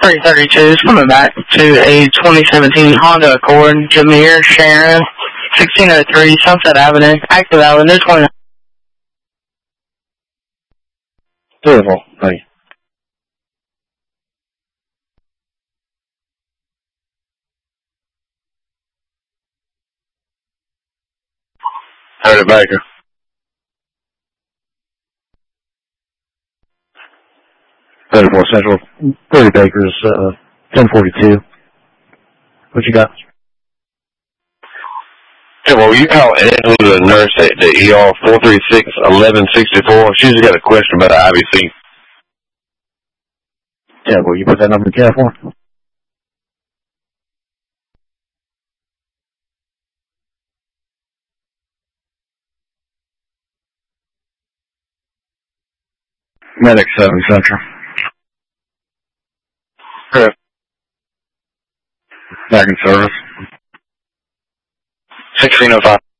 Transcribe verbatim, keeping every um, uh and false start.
three thirty-two is coming back to a twenty seventeen Honda Accord, Jameer Sharon, sixteen oh three Sunset Avenue, Active Avenue, twenty. Beautiful, thank you. thirty Baker. thirty-four Central, thirty Baker's, uh, ten forty-two. What you got? Yeah, well, you call Angela, the nurse at the E R, four three six, eleven sixty-four. She's got a question about the I V C. Yeah, will you put that number in care for her? Medic seven Central. Correct. Back in service. sixteen oh five.